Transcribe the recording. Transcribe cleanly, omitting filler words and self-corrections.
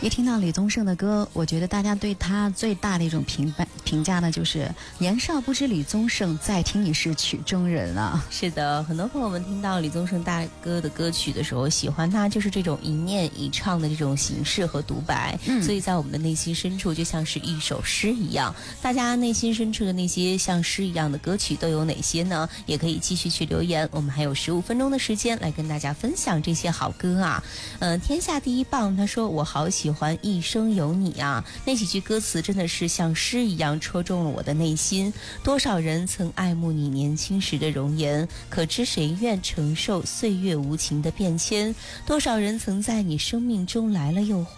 一听到李宗盛的歌，我觉得大家对他最大的一种评价呢，就是年少不知李宗盛，再听你是曲中人啊。 是的，很多朋友们听到李宗盛大哥的歌曲的时候，喜欢他就是这种一念一唱的这种形式和独白，所以在我们的内心深处就像是一首诗一样。大家内心深处的那些像诗一样的歌曲都有哪些呢？也可以继续去留言，我们还有15分钟的时间来跟大家分享这些好歌啊。天下第一棒他说我好喜欢一生有你啊，那几句歌词真的是像诗一样戳中了我的内心。多少人曾爱慕你年轻时的容颜，可知谁愿承受岁月无情的变迁？多少人曾在你生命中来了又还，